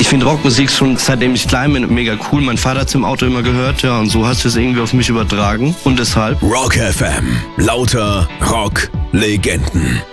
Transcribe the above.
Ich finde Rockmusik schon seitdem ich klein bin mega cool. Mein Vater hat es im Auto immer gehört, ja, und so hast du es irgendwie auf mich übertragen. Und deshalb Rock FM. Lauter Rock-Legenden.